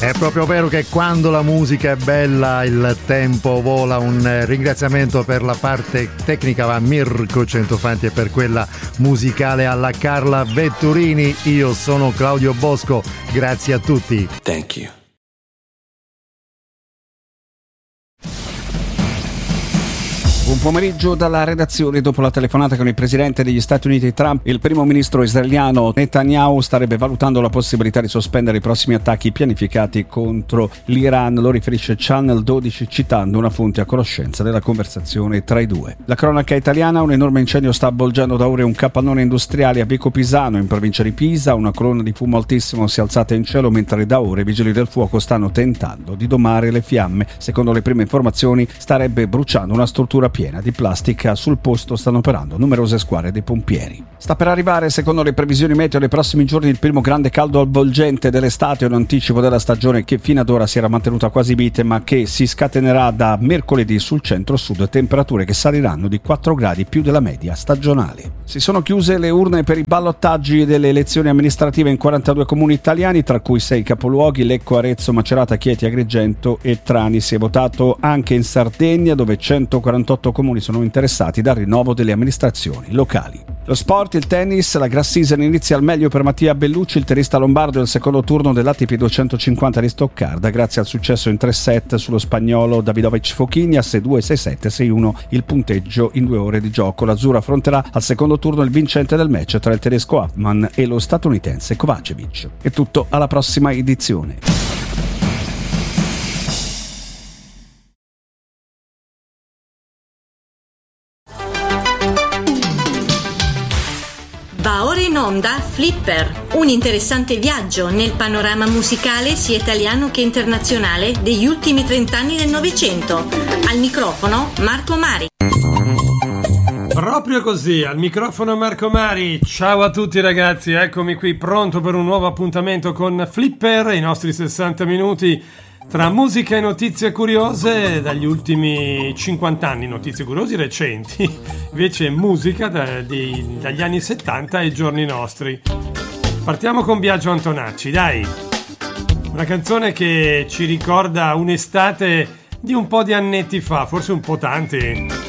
È proprio vero che quando la musica è bella il tempo vola. Un ringraziamento per la parte tecnica va a Mirko Centofanti e per quella musicale alla Carla Vetturini. Io sono Claudio Bosco, grazie a tutti. Thank you. Buon pomeriggio dalla redazione. Dopo la telefonata con il presidente degli Stati Uniti Trump, il primo ministro israeliano Netanyahu starebbe valutando la possibilità di sospendere i prossimi attacchi pianificati contro l'Iran. Lo riferisce Channel 12 citando una fonte a conoscenza della conversazione tra i due. La cronaca italiana: un enorme incendio sta avvolgendo da ore un capannone industriale a Vico Pisano in provincia di Pisa. Una colonna di fumo altissimo si è alzata in cielo mentre da ore i vigili del fuoco stanno tentando di domare le fiamme. Secondo le prime informazioni starebbe bruciando una struttura piena di plastica. Sul posto stanno operando numerose squadre dei pompieri. Sta per arrivare, secondo le previsioni meteo, nei prossimi giorni il primo grande caldo avvolgente dell'estate, un anticipo della stagione che fino ad ora si era mantenuta quasi mite ma che si scatenerà da mercoledì sul centro-sud, temperature che saliranno di 4 gradi più della media stagionale. Si sono chiuse le urne per i ballottaggi delle elezioni amministrative in 42 comuni italiani, tra cui 6 capoluoghi: Lecco, Arezzo, Macerata, Chieti, Agrigento e Trani. Si è votato anche in Sardegna, dove 148 comuni sono interessati dal rinnovo delle amministrazioni locali. Lo sport, il tennis, la grass season inizia al meglio per Mattia Bellucci, il tennista lombardo al secondo turno dell'ATP 250 di Stoccarda, grazie al successo in 3 set sullo spagnolo Davidovic Fokina, 6-2, 6-7, 6-1 il punteggio in 2 ore di gioco. L'azzurro affronterà al secondo turno il vincente del match tra il tedesco Hoffman e lo statunitense Kovacevic. È tutto, alla prossima edizione. Va ora in onda Flipper, un interessante viaggio nel panorama musicale sia italiano che internazionale degli ultimi 30 anni del Novecento. Al microfono Marco Mari. Proprio così, al microfono Marco Mari. Ciao a tutti ragazzi, eccomi qui pronto per un nuovo appuntamento con Flipper, i nostri 60 minuti tra musica e notizie curiose dagli ultimi 50 anni, notizie curiose recenti, invece musica dagli anni 70 ai giorni nostri. Partiamo con Biagio Antonacci, dai! Una canzone che ci ricorda un'estate di un po' di annetti fa, forse un po' tanti.